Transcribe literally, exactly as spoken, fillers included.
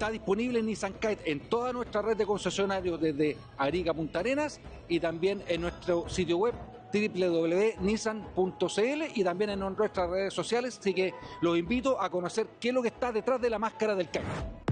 está disponible en Nissan Kite en toda nuestra red de concesionarios desde Arica a Punta Arenas y también en nuestro sitio web doble u doble u doble u punto nissan punto c l y también en nuestras redes sociales, así que los invito a conocer qué es lo que está detrás de la máscara del Kite.